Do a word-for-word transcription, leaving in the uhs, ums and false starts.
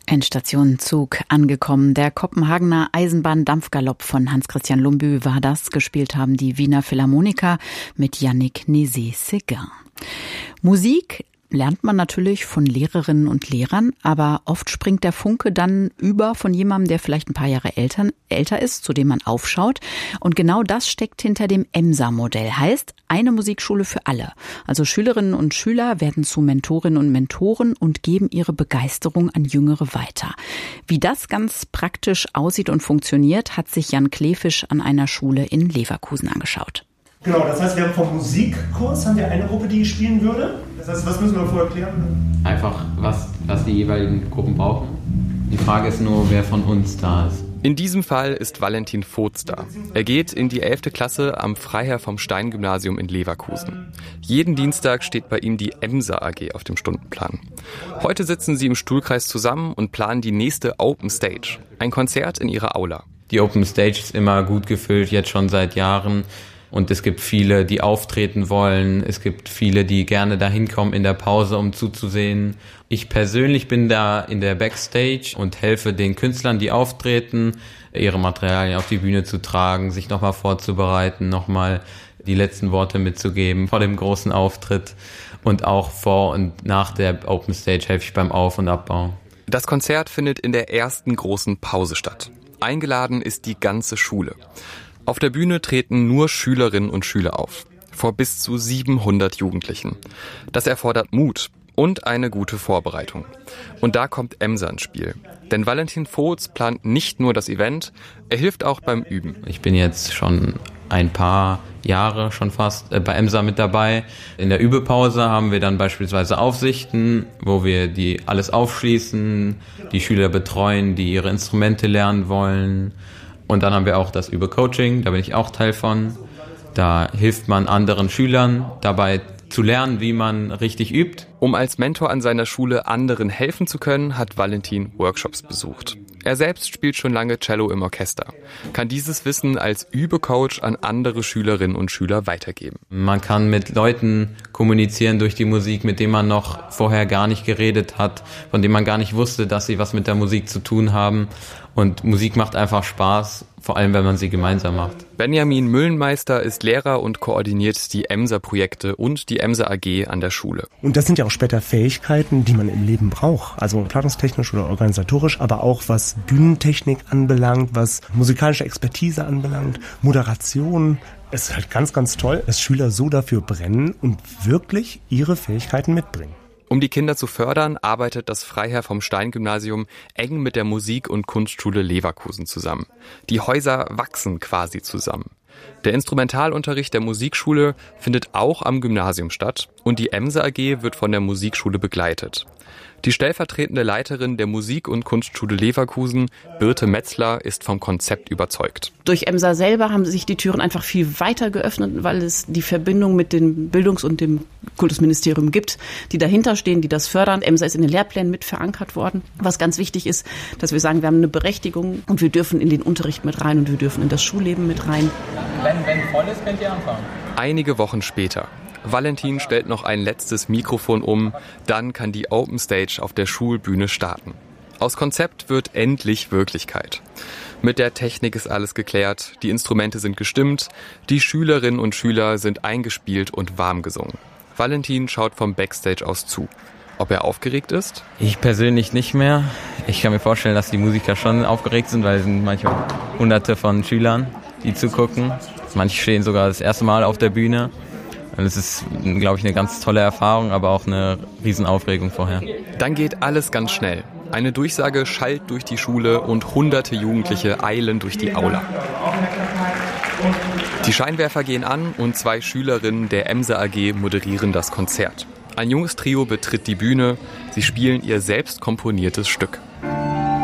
Endstation Zug angekommen. Der Kopenhagener Eisenbahndampfgalopp von Hans-Christian Lumbü war das. Gespielt haben die Wiener Philharmoniker mit Yannick Nézet-Séguin. Musik lernt man natürlich von Lehrerinnen und Lehrern, aber oft springt der Funke dann über von jemandem, der vielleicht ein paar Jahre älter, älter ist, zu dem man aufschaut. Und genau das steckt hinter dem EMSA-Modell. Heißt, eine Musikschule für alle. Also Schülerinnen und Schüler werden zu Mentorinnen und Mentoren und geben ihre Begeisterung an Jüngere weiter. Wie das ganz praktisch aussieht und funktioniert, hat sich Jan Klefisch an einer Schule in Leverkusen angeschaut. Genau, das heißt, wir haben vom Musikkurs haben wir eine Gruppe, die spielen würde. Das heißt, was müssen wir vorher klären? Einfach, was, was die jeweiligen Gruppen brauchen. Die Frage ist nur, wer von uns da ist. In diesem Fall ist Valentin Voets da. Er geht in die elfte Klasse am Freiherr vom Stein Gymnasium in Leverkusen. Jeden Dienstag steht bei ihm die EMSA A G auf dem Stundenplan. Heute sitzen sie im Stuhlkreis zusammen und planen die nächste Open Stage. Ein Konzert in ihrer Aula. Die Open Stage ist immer gut gefüllt, jetzt schon seit Jahren. Und es gibt viele, die auftreten wollen. Es gibt viele, die gerne dahin kommen in der Pause, um zuzusehen. Ich persönlich bin da in der Backstage und helfe den Künstlern, die auftreten, ihre Materialien auf die Bühne zu tragen, sich nochmal vorzubereiten, nochmal die letzten Worte mitzugeben vor dem großen Auftritt. Und auch vor und nach der Open Stage helfe ich beim Auf- und Abbau. Das Konzert findet in der ersten großen Pause statt. Eingeladen ist die ganze Schule. Auf der Bühne treten nur Schülerinnen und Schüler auf, vor bis zu siebenhundert Jugendlichen. Das erfordert Mut und eine gute Vorbereitung. Und da kommt EMSA ins Spiel. Denn Valentin Voets plant nicht nur das Event, er hilft auch beim Üben. Ich bin jetzt schon ein paar Jahre schon fast bei EMSA mit dabei. In der Übepause haben wir dann beispielsweise Aufsichten, wo wir die alles aufschließen, die Schüler betreuen, die ihre Instrumente lernen wollen. Und dann haben wir auch das Übe-Coaching, da bin ich auch Teil von. Da hilft man anderen Schülern dabei zu lernen, wie man richtig übt. Um als Mentor an seiner Schule anderen helfen zu können, hat Valentin Workshops besucht. Er selbst spielt schon lange Cello im Orchester, kann dieses Wissen als Übecoach an andere Schülerinnen und Schüler weitergeben. Man kann mit Leuten kommunizieren durch die Musik, mit denen man noch vorher gar nicht geredet hat, von denen man gar nicht wusste, dass sie was mit der Musik zu tun haben. Und Musik macht einfach Spaß, vor allem wenn man sie gemeinsam macht. Benjamin Müllenmeister ist Lehrer und koordiniert die EMSA-Projekte und die EMSA A G an der Schule. Und das sind ja auch später Fähigkeiten, die man im Leben braucht. Also planungstechnisch oder organisatorisch, aber auch was Bühnentechnik anbelangt, was musikalische Expertise anbelangt, Moderation. Es ist halt ganz, ganz toll, dass Schüler so dafür brennen und wirklich ihre Fähigkeiten mitbringen. Um die Kinder zu fördern, arbeitet das Freiherr vom Stein Gymnasium eng mit der Musik- und Kunstschule Leverkusen zusammen. Die Häuser wachsen quasi zusammen. Der Instrumentalunterricht der Musikschule findet auch am Gymnasium statt und die EMSA A G wird von der Musikschule begleitet. Die stellvertretende Leiterin der Musik- und Kunstschule Leverkusen, Birte Metzler, ist vom Konzept überzeugt. Durch EMSA selber haben sich die Türen einfach viel weiter geöffnet, weil es die Verbindung mit dem Bildungs- und dem Kultusministerium gibt, die dahinter stehen, die das fördern. EMSA ist in den Lehrplänen mit verankert worden. Was ganz wichtig ist, dass wir sagen, wir haben eine Berechtigung und wir dürfen in den Unterricht mit rein und wir dürfen in das Schulleben mit rein. Wenn, wenn voll ist, könnt ihr anfangen. Einige Wochen später. Valentin stellt noch ein letztes Mikrofon um, dann kann die Open Stage auf der Schulbühne starten. Aus Konzept wird endlich Wirklichkeit. Mit der Technik ist alles geklärt, die Instrumente sind gestimmt, die Schülerinnen und Schüler sind eingespielt und warm gesungen. Valentin schaut vom Backstage aus zu. Ob er aufgeregt ist? Ich persönlich nicht mehr. Ich kann mir vorstellen, dass die Musiker schon aufgeregt sind, weil es sind manchmal hunderte von Schülern, die zugucken. Manche stehen sogar das erste Mal auf der Bühne. Und es ist, glaube ich, eine ganz tolle Erfahrung, aber auch eine Riesenaufregung vorher. Dann geht alles ganz schnell. Eine Durchsage schallt durch die Schule und hunderte Jugendliche eilen durch die Aula. Die Scheinwerfer gehen an und zwei Schülerinnen der EMSA A G moderieren das Konzert. Ein junges Trio betritt die Bühne, sie spielen ihr selbst komponiertes Stück.